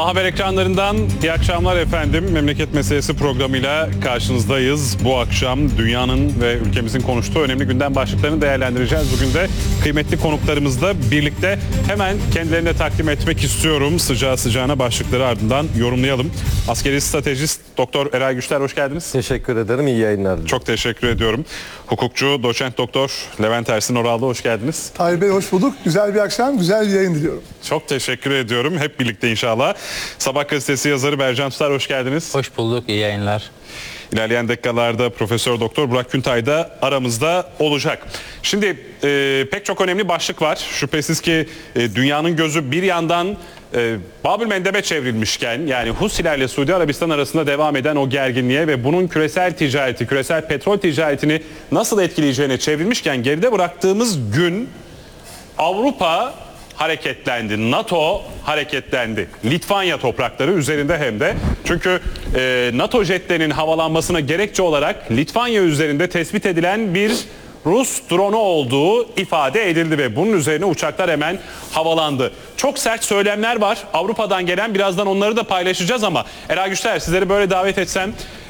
A Haber ekranlarından iyi akşamlar efendim. Memleket Meselesi programıyla karşınızdayız. Bu akşam dünyanın ve ülkemizin konuştuğu önemli gündem başlıklarını değerlendireceğiz. Bugün de kıymetli konuklarımızla birlikte hemen kendilerine takdim etmek istiyorum. Sıcağı sıcağına başlıkları ardından yorumlayalım. Askeri stratejist Doktor Eray Güçler, hoş geldiniz. Teşekkür ederim. İyi yayınlar. Çok teşekkür ediyorum. Hukukçu Doçent Doktor Levent Ersin Oral'da, hoş geldiniz. Tahir Bey hoş bulduk. Güzel bir akşam, güzel bir yayın diliyorum. Çok teşekkür ediyorum. Hep birlikte inşallah. Sabah gazetesi yazarı Bercan Tutar, hoş geldiniz. Hoş bulduk, iyi yayınlar. İlerleyen dakikalarda Profesör Doktor Burak Güntay da aramızda olacak. Şimdi pek çok önemli başlık var. Şüphesiz ki dünyanın gözü bir yandan Babül Mendeb'e çevrilmişken, yani Husilerle Suudi Arabistan arasında devam eden o gerginliğe ve bunun küresel ticareti, küresel petrol ticaretini nasıl etkileyeceğine çevrilmişken, geride bıraktığımız gün Avrupa hareketlendi, NATO hareketlendi. Litvanya toprakları üzerinde hem de. Çünkü NATO jetlerinin havalanmasına gerekçe olarak Litvanya üzerinde tespit edilen bir Rus dronu olduğu ifade edildi ve bunun üzerine uçaklar hemen havalandı. Çok sert söylemler var Avrupa'dan gelen, birazdan onları da paylaşacağız ama Eray Güçler, sizleri böyle davet etsem,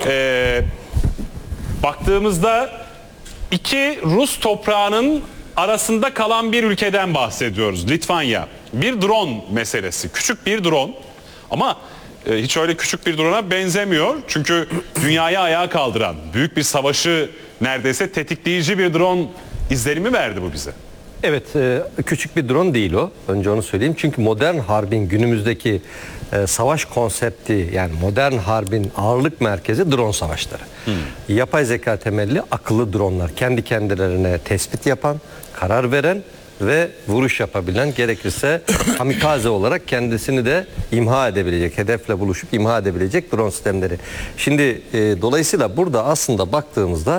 baktığımızda iki Rus toprağının arasında kalan bir ülkeden bahsediyoruz, Litvanya. Bir drone meselesi, küçük bir drone ama hiç öyle küçük bir drone'a benzemiyor. Çünkü dünyayı ayağa kaldıran, büyük bir savaşı neredeyse tetikleyici bir drone izlenimi verdi bu bize. Evet, küçük bir drone değil o. Önce onu söyleyeyim. Çünkü modern harbin günümüzdeki savaş konsepti, yani modern harbin ağırlık merkezi drone savaşları. Yapay zeka temelli akıllı dronlar. Kendi kendilerine tespit yapan, karar veren ve vuruş yapabilen, gerekirse kamikaze olarak kendisini de imha edebilecek, hedefle buluşup imha edebilecek drone sistemleri. Şimdi dolayısıyla burada aslında baktığımızda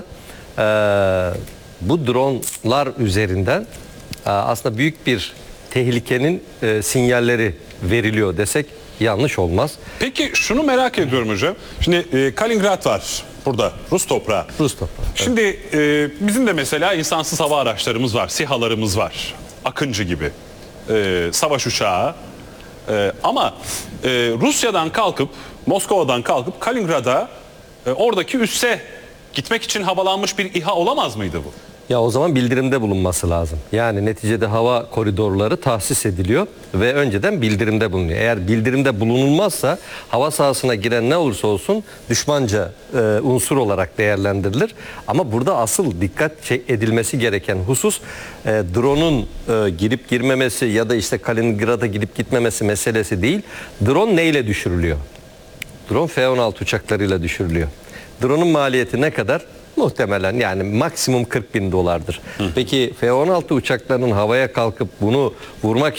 bu dronlar üzerinden aslında büyük bir tehlikenin sinyalleri veriliyor desek yanlış olmaz. Peki şunu merak ediyorum hocam. Şimdi Kaliningrad var burada, Rus toprağı. Rus toprağı. Evet. Şimdi bizim de mesela insansız hava araçlarımız var, SİHA'larımız var. Akıncı gibi. Savaş uçağı. Ama Rusya'dan kalkıp, Moskova'dan kalkıp Kaliningrad'a, oradaki üsse gitmek için havalanmış bir İHA olamaz mıydı bu? Ya o zaman bildirimde bulunması lazım. Yani neticede hava koridorları tahsis ediliyor ve önceden bildirimde bulunuyor. Eğer bildirimde bulunulmazsa hava sahasına giren ne olursa olsun düşmanca unsur olarak değerlendirilir. Ama burada asıl dikkat edilmesi gereken husus drone'un girip girmemesi ya da işte Kaliningrad'a gidip gitmemesi meselesi değil. Drone neyle düşürülüyor? Drone F-16 uçaklarıyla düşürülüyor. Drone'un maliyeti ne kadar? Muhtemelen yani maksimum 40.000 dolardır. Peki F-16 uçaklarının havaya kalkıp bunu vurmak